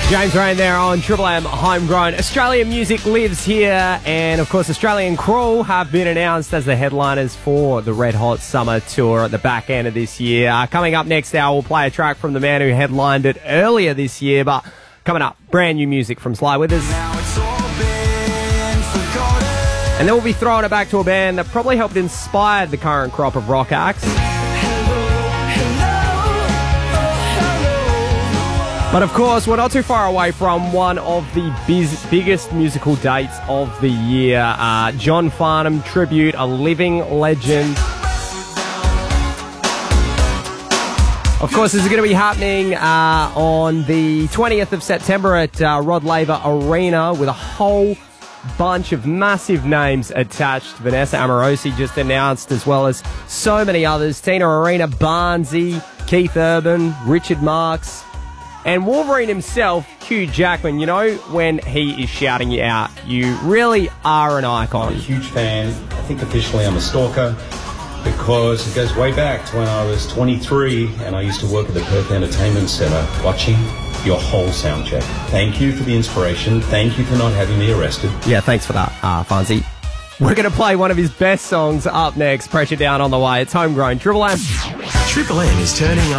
James Rain there on Triple M Homegrown. Australian music lives here, and of course Australian Crawl have been announced as the headliners for the Red Hot Summer Tour at the back end of this year. Coming up next hour, we'll play a track from the man who headlined it earlier this year, but coming up, brand new music from Sly Withers. And then we'll be throwing it back to a band that probably helped inspire the current crop of rock acts. But of course, we're not too far away from one of the biggest musical dates of the year. John Farnham tribute, a living legend. Of course, this is going to be happening on the 20th of September at Rod Laver Arena with a whole bunch of massive names attached. Vanessa Amorosi just announced, as well as so many others. Tina Arena, Barnsey, Keith Urban, Richard Marx, and Wolverine himself, Hugh Jackman. You know, when he is shouting you out, you really are an icon. I'm a huge fan. I think officially I'm a stalker because it goes way back to when I was 23 and I used to work at the Perth Entertainment Centre watching your whole sound check. Thank you for the inspiration. Thank you for not having me arrested. Yeah, thanks for that, Fonzie. We're going to play one of his best songs up next. Pressure Down on the way. It's Homegrown. Triple M. Triple M is turning